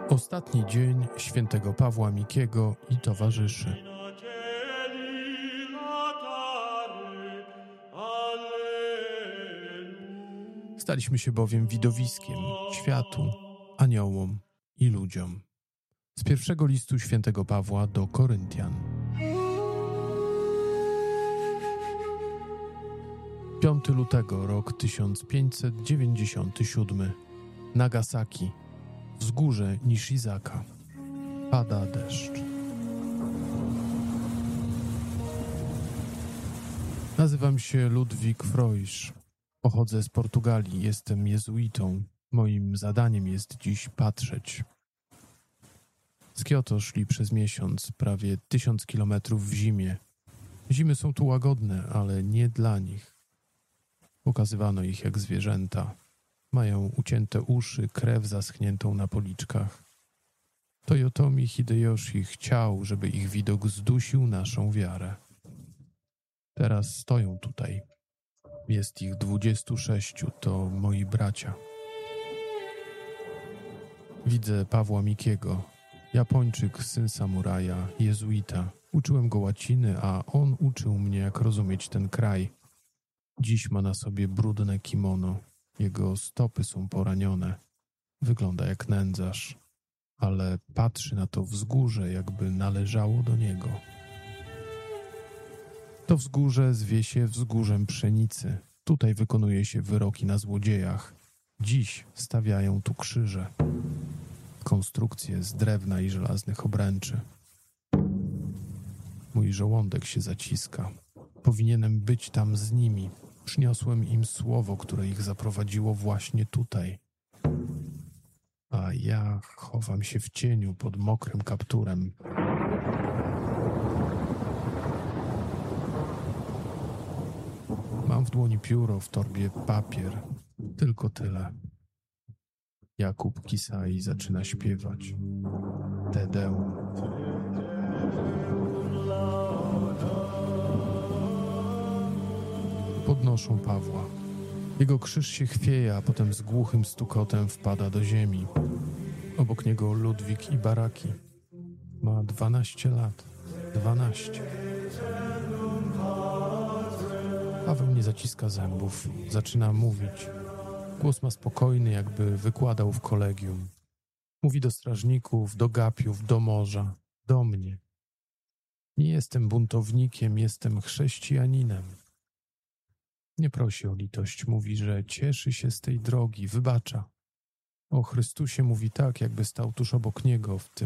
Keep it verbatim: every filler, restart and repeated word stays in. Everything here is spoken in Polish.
Ostatni dzień świętego Pawła Mikiego i towarzyszy. Staliśmy się bowiem widowiskiem światu, aniołom i ludziom. Z pierwszego listu świętego Pawła do Koryntian. piątego lutego, rok tysiąc pięćset dziewięćdziesiąty siódmy. Nagasaki. Wzgórze Nishizaka. Pada deszcz. Nazywam się Ludwik Freusch. Pochodzę z Portugalii. Jestem jezuitą. Moim zadaniem jest dziś patrzeć. Z Kioto szli przez miesiąc, prawie tysiąc kilometrów w zimie. Zimy są tu łagodne, ale nie dla nich. Pokazywano ich jak zwierzęta. Mają ucięte uszy, krew zaschniętą na policzkach. Toyotomi Hideyoshi chciał, żeby ich widok zdusił naszą wiarę. Teraz stoją tutaj. Jest ich dwudziestu sześciu, to moi bracia. Widzę Pawła Mikiego, Japończyk, syn samuraja, jezuita. Uczyłem go łaciny, a on uczył mnie, jak rozumieć ten kraj. Dziś ma na sobie brudne kimono. Jego stopy są poranione. Wygląda jak nędzarz, ale patrzy na to wzgórze, jakby należało do niego. To wzgórze zwie się wzgórzem pszenicy. Tutaj wykonuje się wyroki na złodziejach. Dziś stawiają tu krzyże. Konstrukcje z drewna i żelaznych obręczy. Mój żołądek się zaciska. Powinienem być tam z nimi. Przyniosłem im słowo, które ich zaprowadziło właśnie tutaj. A ja chowam się w cieniu pod mokrym kapturem. Mam w dłoni pióro, w torbie papier. Tylko tyle. Jakub Kisai zaczyna śpiewać. Te Deum. Podnoszą Pawła. Jego krzyż się chwieje, a potem z głuchym stukotem wpada do ziemi. Obok niego Ludwik i Baraki. Ma dwanaście lat. Dwanaście. Paweł nie zaciska zębów. Zaczyna mówić. Głos ma spokojny, jakby wykładał w kolegium. Mówi do strażników, do gapiów, do morza, do mnie. Nie jestem buntownikiem, jestem chrześcijaninem. Nie prosi o litość, mówi, że cieszy się z tej drogi, wybacza. O Chrystusie mówi tak, jakby stał tuż obok niego w tym